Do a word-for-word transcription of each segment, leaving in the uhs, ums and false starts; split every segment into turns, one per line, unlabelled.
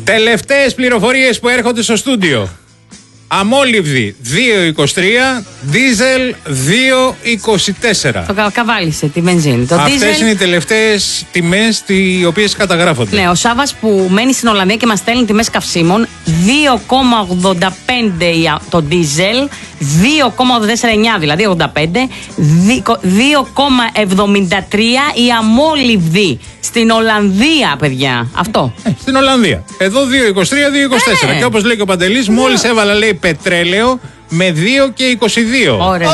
Τελευταίες πληροφορίες που έρχονται στο στούντιο. Αμόλυβδη δύο είκοσι τρία, δίζελ δύο είκοσι τέσσερα.
Το κα, καβάλισε τη βενζίνη. Το
Αυτές
δίζελ...
είναι οι τελευταίες τιμές οι οποίες καταγράφονται.
Ναι, ο Σάββας που μένει στην Ολλανδία και μας στέλνει τιμές καυσίμων, δύο κόμμα ογδόντα πέντε το δίζελ, δύο κόμμα ογδόντα τέσσερα δηλαδή ογδόντα πέντε, δύο κόμμα εβδομήντα τρία η αμόλυβδη. Στην Ολλανδία, παιδιά. Αυτό.
Ε, στην Ολλανδία. Εδώ δύο είκοσι τρία, δύο είκοσι τέσσερα. Ε. Και όπως λέει και ο Παντελής, μόλις έβαλα, λέει, πετρέλαιο με δύο και είκοσι δύο.
Ωραία.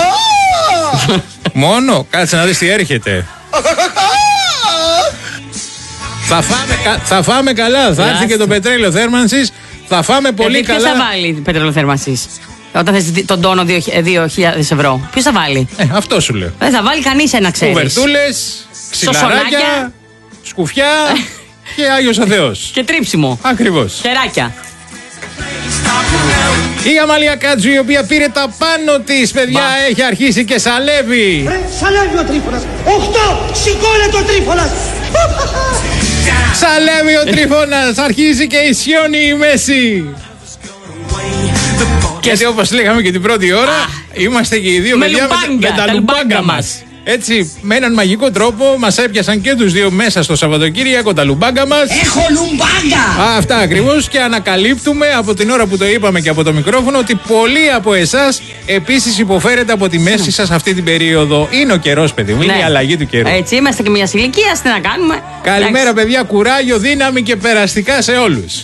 Μόνο, κάτσε να δεις τι έρχεται. θα, φάμε, θα φάμε καλά. Θα έρθει και το πετρέλαιο θέρμανσης. Θα φάμε πολύ
ε,
καλά.
Ποιος θα βάλει πετρέλαιο θέρμανσης όταν θες τον τόνο δύο χιλιάδες ευρώ? Ποιος θα βάλει?
Ε, αυτό σου λέω.
Δεν θα βάλει κανείς, ένα ξέρεις.
Κουβερτούλες, ξυλαράκια, σκουφιά και Άγιος ο Θεός.
Και τρίψιμο.
Ακριβώς.
Χεράκια.
Η Αμαλία Κάτζου, η οποία πήρε τα πάνω της, παιδιά, Μα. έχει αρχίσει και σαλεύει.
Ρε, σαλεύει ο Τρίφωνας. Οχτώ, σηκώνε το Τρίφωνας.
Σαλεύει ο Τρίφωνας, αρχίζει και ισιώνει η μέση. Γιατί όπως λέγαμε και την πρώτη ώρα, Α, είμαστε και οι δύο
με,
παιδιά
λουμπάγκα,
με, με τα λουμπάγκα μας. Έτσι, με έναν μαγικό τρόπο μας έπιασαν και τους δύο μέσα στο Σαββατοκύριακο τα λουμπάγκα μας.
Έχω λουμπάγκα!
Α, αυτά ακριβώς, και ανακαλύπτουμε από την ώρα που το είπαμε και από το μικρόφωνο ότι πολλοί από εσάς επίσης υποφέρετε από τη μέση σας αυτή την περίοδο. Είναι ο καιρός, παιδί μου, είναι, ναι, η αλλαγή του καιρού.
Έτσι, είμαστε και μια ηλικία, τι να κάνουμε.
Καλημέρα, εντάξει, παιδιά, κουράγιο, δύναμη και περαστικά σε όλους.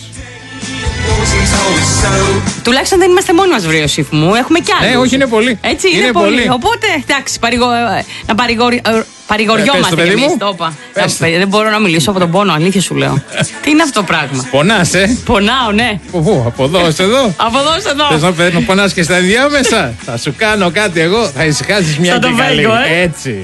Τουλάχιστον δεν είμαστε μόνοι μας, βρε Ιωσήφ μου. Έχουμε κι άλλους.
Ναι, όχι, είναι πολύ.
Έτσι, είναι,
είναι
πολύ.
πολύ.
Οπότε, εντάξει, παρηγο... να παρηγορι... παρηγοριόμαστε κι εμείς. Το είπα. Δεν μπορώ να μιλήσω από τον πόνο, αλήθεια σου λέω. Τι είναι αυτό το πράγμα?
Πονάς, ε?
Πονάω, ναι.
Πού, από εδώ ως εδώ?
Από εδώ ως εδώ.
Θες να παίρνω, πονάς και στα ενδιάμεσα? Θα σου κάνω κάτι εγώ, θα ησυχάσεις μια και καλή.
Ε?
Έτσι.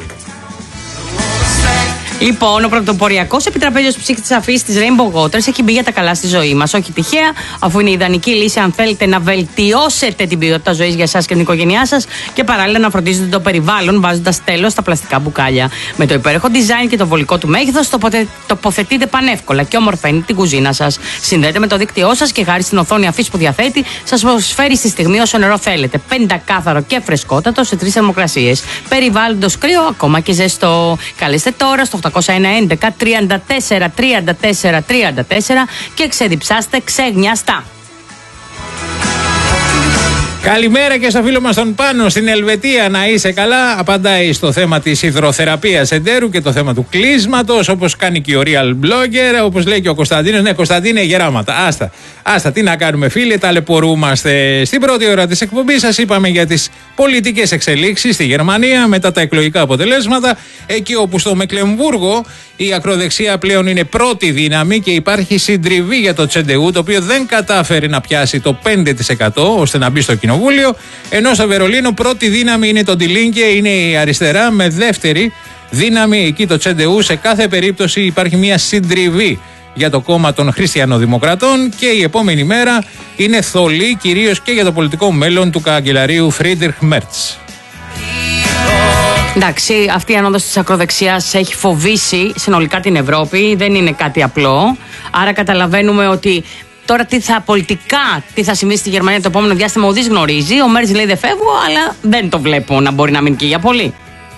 Λοιπόν, ο πρωτοποριακός επιτραπέζιος ψύχτης αφής της Rainbow Waters έχει μπει για τα καλά στη ζωή μας. Όχι τυχαία, αφού είναι η ιδανική λύση αν θέλετε να βελτιώσετε την ποιότητα ζωής για εσάς και την οικογένειά σας και παράλληλα να φροντίζετε το περιβάλλον βάζοντας τέλος στα πλαστικά μπουκάλια. Με το υπέροχο design και το βολικό του μέγεθος τοποθετείτε πανεύκολα και ομορφαίνει την κουζίνα σας. Συνδέετε με το δίκτυό σας και χάρη στην οθόνη αφής που διαθέτει, σας προσφέρει στη στιγμή όσο νερό θέλετε. Πεντακάθαρο και φρεσκότατο σε τρεις θερμοκρασίες. Περιβάλλοντος κρύο, ακόμα και ζεστό. Καλέστε τώρα στο οκτακόσια ένα έντεκα τριάντα τέσσερα τριάντα τέσσερα τριάντα τέσσερα και ξεδιψάστε ξεγνιαστά.
Καλημέρα και στο φίλο μας τον Πάνο στην Ελβετία. Να είσαι καλά. Απαντάει στο θέμα της υδροθεραπείας εντέρου και το θέμα του κλείσματος, όπως κάνει και ο Real Blogger, όπως λέει και ο Κωνσταντίνος. Ναι, Κωνσταντίνε, γεράματα. Άστα. Άστα, τι να κάνουμε, φίλοι, ταλαιπωρούμαστε. Στην πρώτη ώρα της εκπομπής σας είπαμε για τις πολιτικές εξελίξεις στη Γερμανία μετά τα εκλογικά αποτελέσματα. Εκεί όπου στο Μεκλεμβούργο η ακροδεξιά πλέον είναι πρώτη δύναμη και υπάρχει συντριβή για το Τσεντεού, το οποίο δεν κατάφερε να πιάσει το πέντε τοις εκατό ώστε να μπει στο κοινοβούλιο. Ενώ στο Βερολίνο πρώτη δύναμη είναι το Ντιλίνκε, είναι η αριστερά, με δεύτερη δύναμη εκεί το Τσεντεού. Σε κάθε περίπτωση υπάρχει μια συντριβή για το κόμμα των Χριστιανοδημοκρατών και η επόμενη μέρα είναι θολή κυρίως και για το πολιτικό μέλλον του καγκελαρίου Φρίντριχ Μέρτς.
Εντάξει, αυτή η ανόδος της ακροδεξιάς έχει φοβήσει συνολικά την Ευρώπη, δεν είναι κάτι απλό. Άρα καταλαβαίνουμε ότι τώρα τι θα πολιτικά, τι θα συμβεί στη Γερμανία το επόμενο διάστημα, ουδής γνωρίζει. Ο Μέρτς λέει δεν φεύγω, αλλά δεν το βλέπω να μπορεί να μείνει και για πολύ.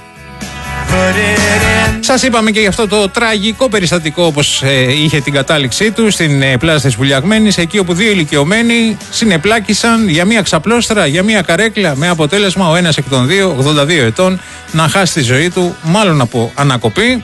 Σας είπαμε και για αυτό το τραγικό περιστατικό, όπως ε, είχε την κατάληξή του στην ε, πλάζα της Βουλιαγμένης, εκεί όπου δύο ηλικιωμένοι συνεπλάκησαν για μία ξαπλώστρα, για μία καρέκλα, με αποτέλεσμα ο ένας εκ των δύο, ογδόντα δύο ετών, να χάσει τη ζωή του, μάλλον από ανακοπή.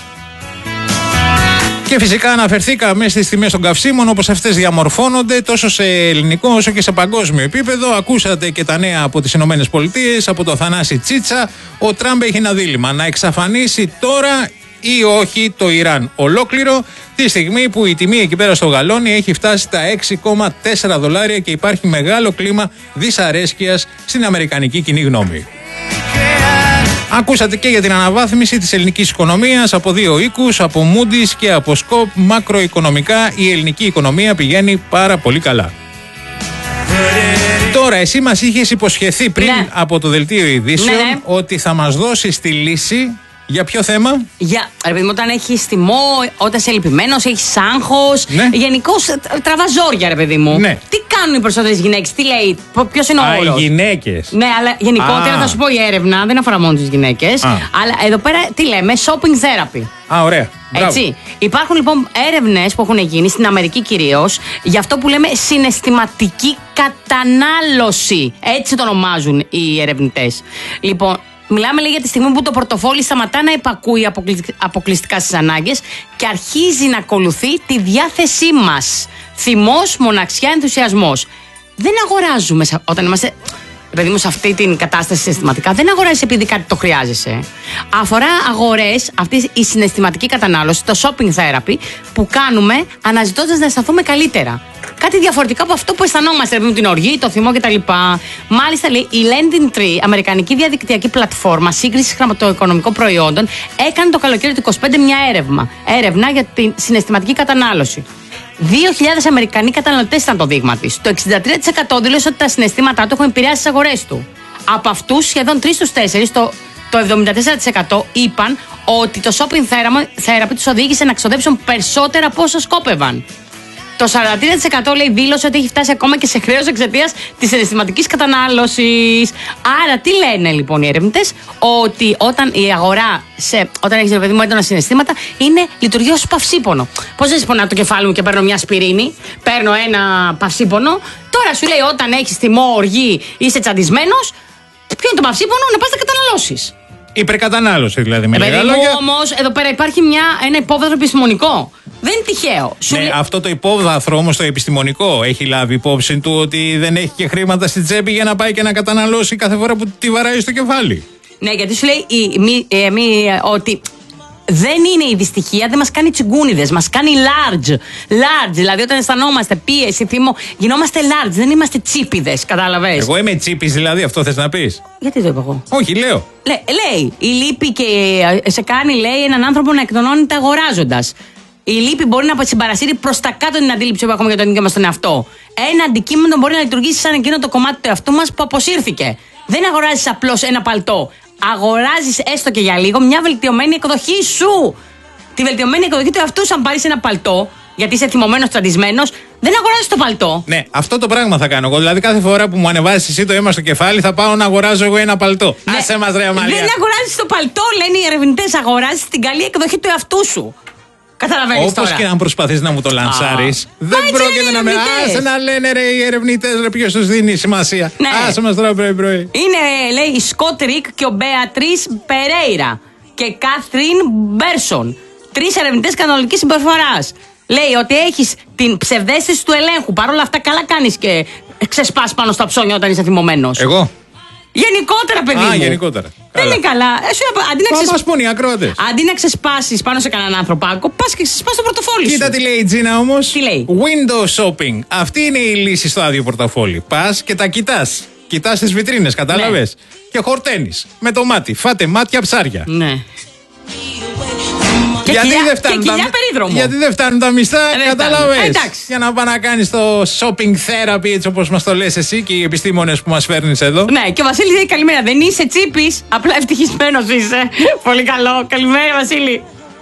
Και φυσικά αναφερθήκαμε στις τιμές των καυσίμων, όπως αυτές διαμορφώνονται τόσο σε ελληνικό όσο και σε παγκόσμιο επίπεδο. Ακούσατε και τα νέα από τις Ηνωμένες Πολιτείες, από το Θανάση Τσίτσα. Ο Τραμπ έχει ένα δίλημμα: να εξαφανίσει τώρα ή όχι το Ιράν ολόκληρο, τη στιγμή που η τιμή εκεί πέρα στο γαλόνι έχει φτάσει τα έξι κόμμα τέσσερα δολάρια και υπάρχει μεγάλο κλίμα δυσαρέσκειας στην αμερικανική κοινή γνώμη. Ακούσατε και για την αναβάθμιση της ελληνικής οικονομίας από δύο οίκους, από Moody's και από Σκοπ. Μακροοικονομικά η ελληνική οικονομία πηγαίνει πάρα πολύ καλά. Τώρα, εσύ μας είχες υποσχεθεί πριν, ναι, από το δελτίο ειδήσεων, ναι, ότι θα μας δώσεις τη λύση Για ποιο θέμα?
Για, ρε παιδί μου, όταν έχει θυμό, όταν είσαι λυπημένος, έχει άγχος.
Ναι.
Γενικώς τραβαζόρια, ρε παιδί μου.
Ναι.
Τι κάνουν οι περισσότερες γυναίκες, τι λέει, ποιος είναι ο
Α,
όρος?
οι γυναίκες.
Ναι, αλλά γενικότερα
Α.
θα σου πω η έρευνα δεν αφορά μόνο τις γυναίκες.
Α.
Αλλά εδώ πέρα τι λέμε, shopping therapy.
Α, ωραία. Μπράβο.
Έτσι. Υπάρχουν λοιπόν έρευνες που έχουν γίνει στην Αμερική κυρίως για αυτό που λέμε συναισθηματική κατανάλωση. Έτσι το ονομάζουν οι ερευνητές. Λοιπόν, μιλάμε λέει, για τη στιγμή που το πορτοφόλι σταματά να υπακούει αποκλειστικά στις ανάγκες και αρχίζει να ακολουθεί τη διάθεσή μας. Θυμός, μοναξιά, ενθουσιασμός. Δεν αγοράζουμε όταν είμαστε, παιδί μου, σε αυτή την κατάσταση συναισθηματικά. Δεν αγοράζεις επειδή κάτι το χρειάζεσαι. Αφορά αγορές, αυτή η συναισθηματική κατανάλωση, το shopping therapy, που κάνουμε αναζητώντας να αισθανθούμε καλύτερα. Κάτι διαφορετικό από αυτό που αισθανόμαστε, δηλαδή την οργή, το θυμό κτλ. Μάλιστα, λέει, η Lending Tree, αμερικανική διαδικτυακή πλατφόρμα σύγκρισης χρηματοοικονομικών προϊόντων, έκανε το καλοκαίρι του είκοσι πέντε μια έρευνα, έρευνα για την συναισθηματική κατανάλωση. δύο χιλιάδες Αμερικανοί καταναλωτές ήταν το δείγμα της. Το εξήντα τρία τοις εκατό δήλωσε ότι τα συναισθήματά του έχουν επηρεάσει τις αγορές του. Από αυτούς, σχεδόν τρεις στους τέσσερις, το, το εβδομήντα τέσσερα τοις εκατό είπαν ότι το shopping therapy τους οδήγησε να ξοδέψουν περισσότερα από όσο σκόπευαν. Το σαράντα τρία τοις εκατό λέει δήλωσε ότι έχει φτάσει ακόμα και σε χρέος εξαιτίας της συναισθηματικής κατανάλωσης. Άρα, τι λένε λοιπόν οι ερευνητές? Ότι όταν η αγορά, σε, όταν έχεις, παιδί μου, έντονα συναισθήματα, είναι λειτουργεί ως παυσίπονο. Πώς δεν σπονάω το κεφάλι μου και παίρνω μια ασπιρίνη, παίρνω ένα παυσίπονο. Τώρα σου λέει όταν έχεις θυμό, οργή, είσαι τσαντισμένος, ποιο είναι το παυσίπονο? Να πας να καταναλώσεις.
Υπερκατανάλωση δηλαδή, με λίγα λόγια.
Όμως εδώ πέρα υπάρχει μια, ένα υπόβαθρο επιστημονικό. Δεν είναι τυχαίο.
Ναι, λέ... αυτό το υπόβαθρο όμως το επιστημονικό έχει λάβει υπόψη του ότι δεν έχει και χρήματα στην τσέπη για να πάει και να καταναλώσει κάθε φορά που τη βαράει στο κεφάλι.
Ναι, γιατί σου λέει η, μη, ε, μη, ότι δεν είναι η δυστυχία, δεν μας κάνει τσιγκούνιδες, μας κάνει large. Large, δηλαδή όταν αισθανόμαστε πίεση, θυμό, γινόμαστε large, δεν είμαστε τσίπιδες, κατάλαβες.
Εγώ είμαι τσίπης δηλαδή, αυτό θες να πεις?
Γιατί το είπα εγώ?
Όχι, λέω.
Λέ, λέει, η λύπη και σε κάνει, λέει, έναν άνθρωπο να εκδονώνεται αγοράζοντας. Η λύπη μπορεί να συμπαρασύρει προς τα κάτω την αντίληψη που έχουμε για τον ίδιο μας τον εαυτό. Ένα αντικείμενο μπορεί να λειτουργήσει σαν εκείνο το κομμάτι του εαυτού μας που αποσύρθηκε. Δεν αγοράζεις απλώς ένα παλτό. Αγοράζεις έστω και για λίγο μια βελτιωμένη εκδοχή σου. Τη βελτιωμένη εκδοχή του εαυτού, αν πάρεις ένα παλτό, γιατί είσαι θυμωμένος, τσαντισμένος, δεν αγοράζεις το παλτό.
Ναι, αυτό το πράγμα θα κάνω εγώ. Δηλαδή, κάθε φορά που μου ανεβάζεις εσύ το αίμα στο κεφάλι, θα πάω να αγοράζω εγώ ένα παλτό.
Ναι.
Άσε μας, ρε Αμαλία.
Δεν αγοράζεις το παλτό, λένε οι ερευνητές. αγοράζεις την καλή εκδοχή του εαυτού σου. Καταλαβαίνεις τώρα.
Όπως και αν προσπαθείς να μου το λανσάρεις, δεν
έτσι
πρόκειται
είναι
να με.
ερευνητές.
Άσε να λένε ρε οι ερευνητές, ρε ποιος τους δίνει σημασία.
Ναι.
Άσε μας τώρα πρωί-πρωί.
Είναι, λέει, η Σκοτ Ρικ και ο Μπεατρίς Περέιρα και Κάθριν Μπέρσον. Τρεις ερευνητές κανονικής συμπεριφοράς. Λέει ότι έχεις την ψευδαίσθηση του ελέγχου. Παρ' όλα αυτά, καλά κάνεις και ξεσπάς πάνω στα ψώνια όταν είσαι θυμωμένος.
Εγώ.
Γενικότερα, παιδί
Α,
μου.
γενικότερα.
Δεν
Καλά.
είναι καλά. Ε, σου είπα, αντί να,
Μα
ξεσ...
μας πούν οι ακροατές.
αντί να ξεσπάσεις πάνω σε κανέναν ανθρωπάκο, πας και ξεσπάς το πορτοφόλι σου.
Κοίτα τι λέει η Τζίνα όμως.
Τι λέει?
Window shopping. Αυτή είναι η λύση στο άδειο πορτοφόλι. Πας και τα κοιτάς. Κοιτάς τις βιτρίνες, κατάλαβες.
Ναι.
Και χορταίνεις με το μάτι. Φάτε μάτια ψάρια.
Ναι. Και
γιατί,
κοιλιά,
δεν φτάνουν
και κοιλιά
τα...
περίδρομο.
γιατί δεν φτάνουν τα μισθά,
Ε, δεν
κατάλαβες.
φτάνουν. Εντάξει.
Για να πάει να κάνεις το shopping therapy, έτσι όπως μας το λες εσύ και οι επιστήμονες που μας φέρνεις εδώ.
Ναι, και ο Βασίλης λέει καλημέρα. Δεν είσαι τσίπης, απλά ευτυχισμένος είσαι. Πολύ καλό. Καλημέρα, Βασίλη.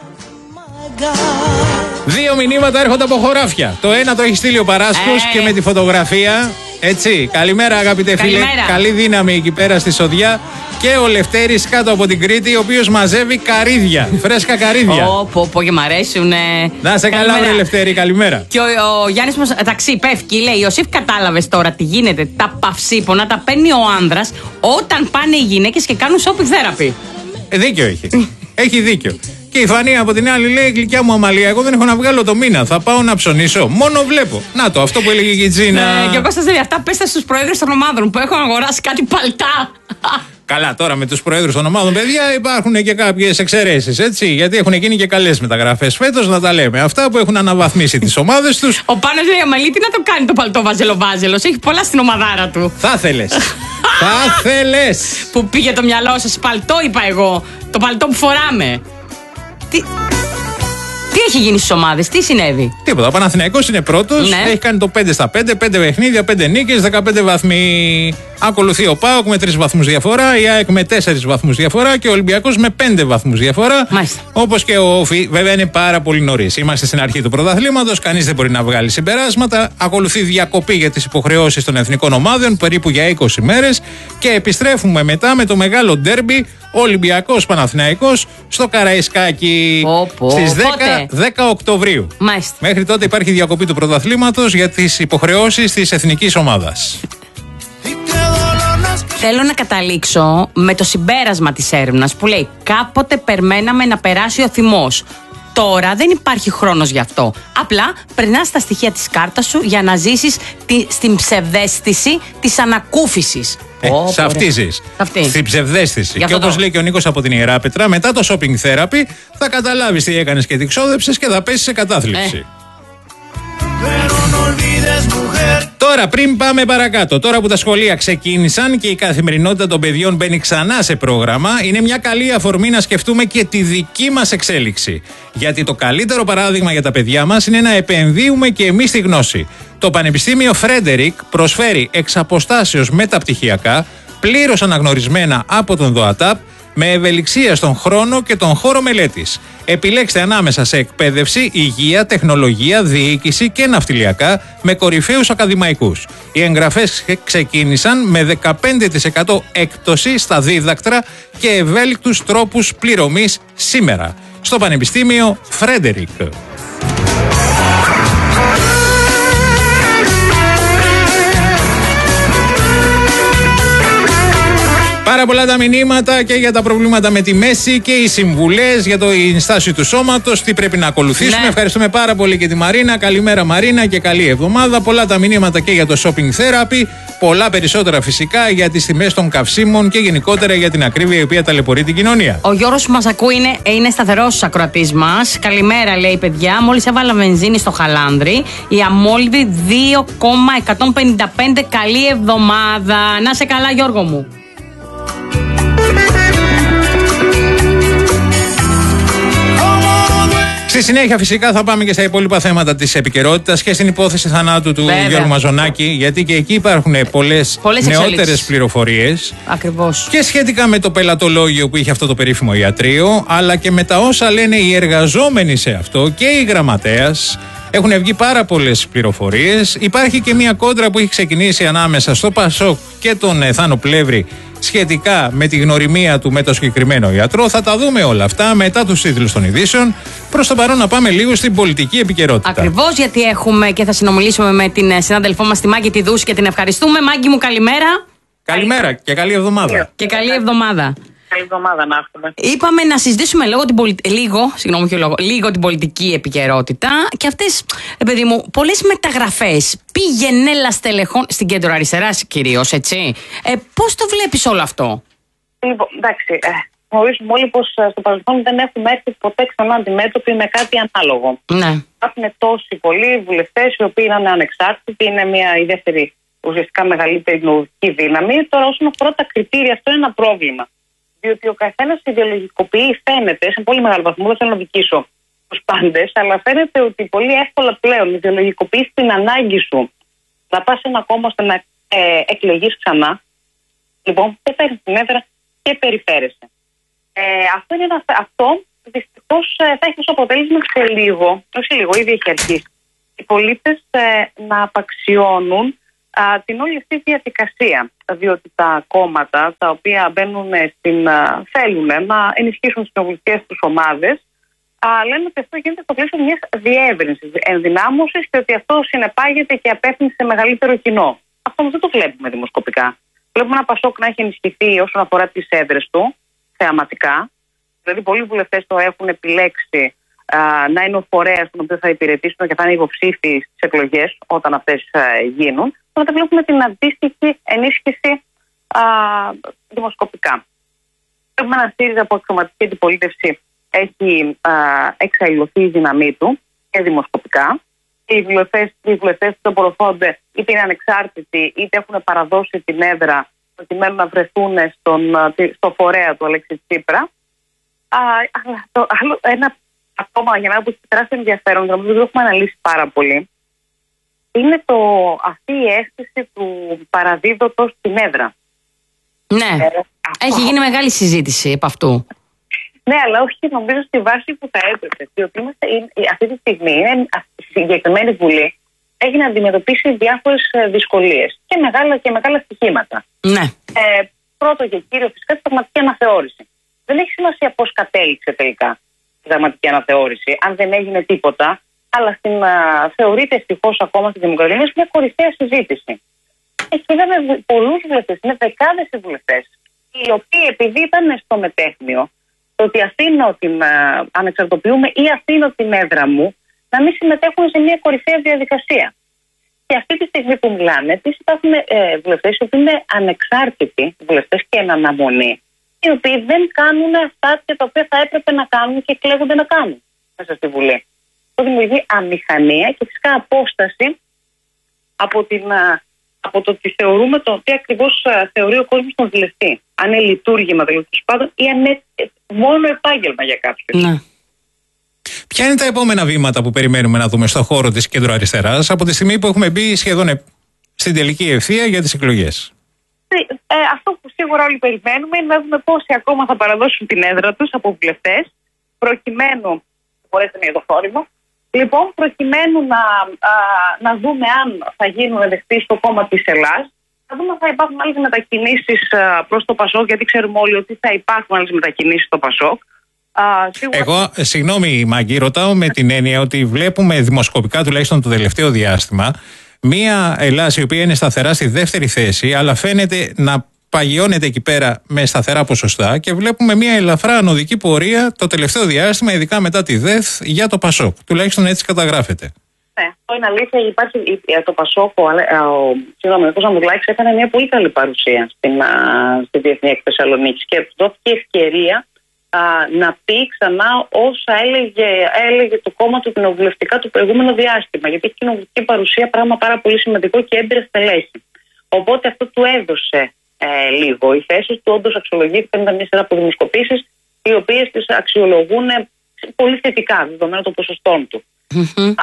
Δύο μηνύματα έρχονται από χωράφια. Το ένα το έχει στείλει ο Παράσκος
Ε.
και με τη φωτογραφία. Έτσι. Καλημέρα, αγαπητέ φίλε.
Καλημέρα.
Καλή δύναμη εκεί πέρα στη Σοδιά. Και ο Λευτέρης κάτω από την Κρήτη, ο οποίος μαζεύει καρύδια. Φρέσκα καρύδια.
Ω, πω, πω, και μ' αρέσουνε.
Να σε καλά, βρε Λευτέρη, καλημέρα.
Και ο, ο Γιάννης μας ταξί πέφτει, λέει: Ιωσήφ, κατάλαβες τώρα τι γίνεται? Τα παυσίπονα τα παίρνει ο άνδρας όταν πάνε οι γυναίκες και κάνουν shopping therapy.
Ε, δίκιο έχει. Έχει δίκιο. Και η Φανή από την άλλη λέει: γλυκιά μου Αμαλία, εγώ δεν έχω να βγάλω το μήνα. Θα πάω να ψωνίσω. Μόνο βλέπω. Να το, αυτό που έλεγε η Τζίνα.
Ναι, και ο Κώστας λέει: αυτά πέστε στους προέδρους των ομάδων που έχουν αγοράσει κάτι παλτά.
Καλά, τώρα με τους προέδρους των ομάδων, παιδιά, υπάρχουν και κάποιες εξαιρέσεις, έτσι. Γιατί έχουν γίνει και καλές μεταγραφές φέτος, να τα λέμε. Αυτά που έχουν αναβαθμίσει τις ομάδες τους.
Ο Πάνος λέει: Αμαλή, τι να το κάνει το παλτό βάζελο-βάζελος? Έχει πολλά στην ομαδάρα του.
Θα θέλες. Θα θέλες.
Που πήγε το μυαλό σας, παλτό είπα εγώ. Το παλτό που φοράμε. Τι, τι έχει γίνει στις ομάδες, τι συνέβη?
Τίποτα. Ο Παναθηναϊκός είναι πρώτος. Ναι. Έχει κάνει το πέντε στα πέντε, πέντε παιχνίδια, πέντε νίκες, δεκαπέντε βαθμοί. Ακολουθεί ο ΠΑΟΚ με τρεις βαθμούς διαφορά, η ΑΕΚ με τέσσερις βαθμούς διαφορά και ο Ολυμπιακός με πέντε βαθμούς διαφορά. Όπως και ο ΟΦΗ. Βέβαια είναι πάρα πολύ νωρίς. Είμαστε στην αρχή του πρωταθλήματος, κανείς δεν μπορεί να βγάλει συμπεράσματα. Ακολουθεί διακοπή για τις υποχρεώσεις των εθνικών ομάδων περίπου για είκοσι μέρες και επιστρέφουμε μετά με το μεγάλο ντέρμπι Ολυμπιακός Παναθηναϊκός στο Καραϊσκάκι στις δέκα Οκτωβρίου.
Μάλιστα.
Μέχρι τότε υπάρχει διακοπή του πρωταθλήματος για τις υποχρεώσεις της εθνικής ομάδας.
Θέλω να καταλήξω με το συμπέρασμα της έρευνας που λέει κάποτε περιμέναμε να περάσει ο θυμός. Τώρα δεν υπάρχει χρόνος γι' αυτό. Απλά περνάς τα στοιχεία της κάρτας σου για να ζήσεις τη, στην ψευδαίσθηση της ανακούφισης.
Ε, oh, σε αυτή ζεις. Στην ψευδαίσθηση. Και όπως λέει και ο Νίκος από την Ιεράπετρα, μετά το shopping therapy θα καταλάβεις τι έκανες και τι ξόδεψες και θα πέσεις σε κατάθλιψη. Ε. Τώρα, πριν πάμε παρακάτω, τώρα που τα σχολεία ξεκίνησαν και η καθημερινότητα των παιδιών μπαίνει ξανά σε πρόγραμμα, είναι μια καλή αφορμή να σκεφτούμε και τη δική μας εξέλιξη. Γιατί το καλύτερο παράδειγμα για τα παιδιά μας είναι να επενδύουμε και εμείς στη γνώση. Το Πανεπιστήμιο Φρέντερικ προσφέρει εξ αποστάσεως μεταπτυχιακά, πλήρως αναγνωρισμένα από τον ΔΟΑΤΑΠ, με ευελιξία στον χρόνο και τον χώρο μελέτης. Επιλέξτε ανάμεσα σε εκπαίδευση, υγεία, τεχνολογία, διοίκηση και ναυτιλιακά με κορυφαίους ακαδημαϊκούς. Οι εγγραφές ξεκίνησαν με δεκαπέντε τοις εκατό έκπτωση στα δίδακτρα και ευέλικτους τρόπους πληρωμής σήμερα. Στο Πανεπιστήμιο Φρέντερικ. Πάρα πολλά τα μηνύματα και για τα προβλήματα με τη μέση και οι συμβουλές για το η στάση του σώματος, τι πρέπει να ακολουθήσουμε. Ναι. Ευχαριστούμε πάρα πολύ και τη Μαρίνα. Καλημέρα Μαρίνα και καλή εβδομάδα. Πολλά τα μηνύματα και για το shopping therapy. Πολλά περισσότερα φυσικά για τις τιμές των καυσίμων και γενικότερα για την ακρίβεια η οποία ταλαιπωρεί την κοινωνία.
Ο Γιώργος που μας ακούει είναι, είναι σταθερός ακροατής μας. Καλημέρα λέει παιδιά. Μόλις έβαλα βενζίνη στο Χαλάνδρι. Η αμόλυβη δύο κόμμα εκατόν πενήντα πέντε. Καλή εβδομάδα. Να σε καλά Γιώργο μου.
Στη συνέχεια φυσικά θα πάμε και στα υπόλοιπα θέματα της επικαιρότητας και στην υπόθεση θανάτου του Βέβαια. Γιώργου Μαζονάκη, γιατί και εκεί υπάρχουν πολλές, πολλές νεότερες πληροφορίες.
Ακριβώς.
Και σχετικά με το πελατολόγιο που είχε αυτό το περίφημο ιατρείο, αλλά και με τα όσα λένε οι εργαζόμενοι σε αυτό και η γραμματέας. Έχουν βγει πάρα πολλές πληροφορίες. Υπάρχει και μια κόντρα που έχει ξεκινήσει ανάμεσα στο Πασόκ και τον Θάνο Πλεύρη σχετικά με τη γνωριμία του με το συγκεκριμένο ιατρό. Θα τα δούμε όλα αυτά μετά τους τίτλους των ειδήσεων. Προς το παρόν να πάμε λίγο στην πολιτική επικαιρότητα.
Ακριβώς, γιατί έχουμε και θα συνομιλήσουμε με την συνάδελφό μας τη Μάγκη τη Δούση και την ευχαριστούμε. Μάγκη μου, καλημέρα.
Καλημέρα και καλή εβδομάδα.
Και καλή εβδομάδα.
Καλή εβδομάδα να έχουμε.
Είπαμε να συζητήσουμε λίγο την, πολι... λίγο, συγγνώμη, λόγο, λίγο την πολιτική επικαιρότητα και αυτές, παιδί μου, πολλές μεταγραφές πηγενέλα στελεχών στην κέντρο αριστεράς κυρίως, έτσι. Ε, πώς το βλέπεις όλο αυτό?
Λοιπόν, εντάξει, ε, γνωρίζουμε όλοι πως στο παρελθόν δεν έχουμε έρθει ποτέ ξανά αντιμέτωποι με κάτι ανάλογο.
Ναι.
Υπάρχουν τόσοι πολλοί βουλευτές οι οποίοι είναι ανεξάρτητοι, είναι μια η δεύτερη ουσιαστικά μεγαλύτερη κοινωνική δύναμη. Τώρα, όσον αφορά τα κριτήρια, αυτό είναι ένα πρόβλημα. Διότι ο καθένας ιδεολογικοποιεί, φαίνεται, σε πολύ μεγάλο βαθμό, δεν θέλω να δικήσω τους πάντες, αλλά φαίνεται ότι πολύ εύκολα πλέον ιδεολογικοποιείς την ανάγκη σου να πας σε ένα κόμμα ώστε να ε, εκλεγείς ξανά. Λοιπόν, και παίρνεις την έδρα και περιφέρεσαι. Ε, αυτό, είναι ένα, αυτό δυστυχώς θα έχει ως αποτέλεσμα σε λίγο, όχι λίγο, ήδη έχει αρχίσει, οι πολίτες ε, να απαξιώνουν α, την όλη αυτή τη διαδικασία. Διότι τα κόμματα τα οποία μπαίνουν στην, α, θέλουν να ενισχύσουν τις κοινοβουλευτικές τους ομάδες, α, λένε ότι αυτό γίνεται στο πλαίσιο μιας διεύρυνσης, ενδυνάμωσης και ότι αυτό συνεπάγεται και απεύθυνση σε μεγαλύτερο κοινό. Αυτό όμως δεν το βλέπουμε δημοσκοπικά. Βλέπουμε ένα Πασόκ να έχει ενισχυθεί όσον αφορά τις έδρες του, θεαματικά. Δηλαδή, πολλοί βουλευτές το έχουν επιλέξει α, να είναι ο φορέας τον οποίο θα υπηρετήσουν και θα είναι υποψήφιοι στις εκλογές όταν αυτές α, γίνουν. Τώρα βλέπουμε την αντίστοιχη ενίσχυση α, δημοσκοπικά. Έχουμε ένα ΣΥΡΙΖΑ που αξιωματική αντιπολίτευση έχει α, εξαϊλωθεί η δύναμή του και δημοσκοπικά. Οι βουλευτές, οι βουλευτές που απορροφώνται είτε είναι ανεξάρτητοι είτε έχουν παραδώσει την έδρα προκειμένου να βρεθούν στον, στο φορέα του Αλέξη Τσίπρα. Α, το, άλλο, ένα ακόμα για μένα που έχει τεράστιο ενδιαφέρον, νομίζω ότι το έχουμε αναλύσει πάρα πολύ, είναι το, αυτή η αίσθηση του παραδίδωτος στην έδρα.
Ναι, ε, έχει αυτό. γίνει μεγάλη συζήτηση επ' αυτού.
Ναι, αλλά όχι νομίζω στη βάση που θα έπρεπε. Διότι είμαστε, αυτή τη στιγμή είναι, η συγκεκριμένη Βουλή έχει να αντιμετωπίσει διάφορες δυσκολίες και μεγάλα, και μεγάλα στοιχήματα.
Ναι.
Ε, πρώτο και κύριο, φυσικά, τη πραγματική αναθεώρηση. Δεν έχει σημασία πώς κατέληξε τελικά η πραγματική αναθεώρηση, αν δεν έγινε τίποτα, αλλά στην, α, θεωρείται ευτυχώς ακόμα στη Δημοκρατία είναι μια κορυφαία συζήτηση. Εκεί είδαμε πολλούς βουλευτές, είναι δεκάδες οι βουλευτές, οι οποίοι επειδή ήταν στο μετέχνιο, το ότι αφήνω την, α, ανεξαρτοποιούμε ή αφήνω την έδρα μου, να μην συμμετέχουν σε μια κορυφαία διαδικασία. Και αυτή τη στιγμή που μιλάνε, επίσης υπάρχουν ε, βουλευτές οι οποίοι είναι ανεξάρτητοι βουλευτές και εν αναμονή, οι οποίοι δεν κάνουν αυτά τα οποία θα έπρεπε να κάνουν και εκλέγονται να κάνουν μέσα στη Βουλή. Αυτό δημιουργεί αμηχανία και φυσικά απόσταση από, την, από το ότι θεωρούμε το τι ακριβώς θεωρεί ο κόσμος τον βουλευτή. Αν είναι λειτουργήμα τέλος πάντων ή αν είναι μόνο επάγγελμα για κάποιους.
Ναι.
Ποια είναι τα επόμενα βήματα που περιμένουμε να δούμε στον χώρο της κέντρο-αριστεράς από τη στιγμή που έχουμε μπει σχεδόν στην τελική ευθεία για τις εκλογές?
Ε, αυτό που σίγουρα όλοι περιμένουμε είναι να δούμε πόσοι ακόμα θα παραδώσουν την έδρα τους από βουλευτές, προκειμένου. Μπορείτε να είναι το θόρυβο. Λοιπόν, προκειμένου να, α, να δούμε αν θα γίνουν δεκτοί στο κόμμα της Ελλάς, θα δούμε αν θα υπάρχουν άλλες μετακινήσεις προς το Πασόκ, γιατί ξέρουμε όλοι ότι θα υπάρχουν άλλες μετακινήσεις στο Πασόκ. Α, σίγουρα...
Εγώ, συγγνώμη Μάγκη, ρωτάω με την έννοια ότι βλέπουμε δημοσκοπικά τουλάχιστον το τελευταίο διάστημα μία Ελλάς η οποία είναι σταθερά στη δεύτερη θέση, αλλά φαίνεται να παγιώνεται εκεί πέρα με σταθερά ποσοστά και βλέπουμε μία ελαφρά ανωδική πορεία το τελευταίο διάστημα, ειδικά μετά τη ΔΕΘ, για το Πασόκ. Τουλάχιστον έτσι καταγράφεται.
Ναι, αυτό είναι αλήθεια. Υπάρχει το Πασόκ, ο, ο, συγγνώμη, ο Ζαμουλάκης έκανε μια πολύ καλή παρουσία στην, α, στη Διεθνή Έκθεση Θεσσαλονίκης και του δόθηκε ευκαιρία α, να πει ξανά όσα έλεγε, έλεγε το κόμμα του κοινοβουλευτικά το προηγούμενο διάστημα. Γιατί έχει κοινοβουλευτική παρουσία, πράγμα πάρα πολύ σημαντικό και έμπειρα στελέχη. Οπότε αυτό του έδωσε ε, λίγο. Οι θέσεις του όντως αξιολογήθηκαν, ήταν μια σειρά από δημοσκοπήσεις, οι οποίες τις αξιολογούν πολύ θετικά, δεδομένου των ποσοστών του. Mm-hmm.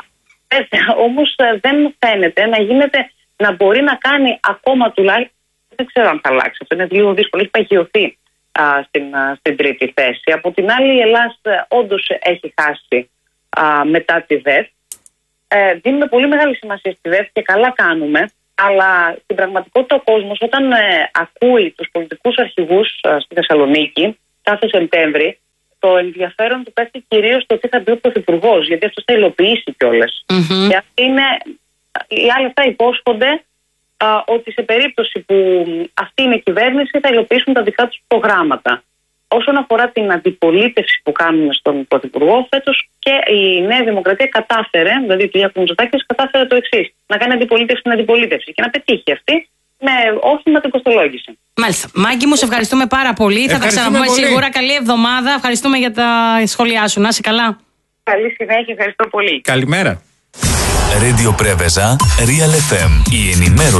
Όμως δεν φαίνεται να γίνεται, να μπορεί να κάνει ακόμα τουλάχιστον, δεν ξέρω αν θα αλλάξει, αυτό είναι λίγο δύσκολο, έχει παγιωθεί α, στην, α, στην τρίτη θέση. Από την άλλη η Ελλάδα όντως έχει χάσει α, μετά τη ΔΕΘ. Ε, δίνουμε πολύ μεγάλη σημασία στη ΔΕΘ και καλά κάνουμε, αλλά στην πραγματικότητα ο κόσμος όταν ε, ακούει τους πολιτικούς αρχηγούς ε, στη Θεσσαλονίκη κάθε Σεπτέμβρη, το ενδιαφέρον του πέφτει κυρίως στο τι θα πει ο Πρωθυπουργός, γιατί αυτό θα υλοποιήσει κιόλας. Mm-hmm. Και αυτοί είναι, οι άλλοι αυτά υπόσχονται α, ότι σε περίπτωση που αυτή είναι η κυβέρνηση θα υλοποιήσουν τα δικά τους προγράμματα. Όσον αφορά την αντιπολίτευση που κάνουν στον Πρωθυπουργό, φέτος και η Νέα Δημοκρατία κατάφερε, δηλαδή η Κυριάκου Μητσοτάκης κατάφερε το εξής: να κάνει αντιπολίτευση στην αντιπολίτευση και να πετύχει αυτή με όχι με την κοστολόγηση.
Μάλιστα. Μάγκη μου, σε ευχαριστούμε πάρα πολύ. Θα τα ξαναπούμε σίγουρα. Καλή εβδομάδα. Ευχαριστούμε για τα σχόλιά σου. Να είσαι καλά.
Καλή συνέχεια. Ευχαριστώ πολύ.
Καλημέρα.
Radio Preveza, Real εφ εμ. Η ενημέρωση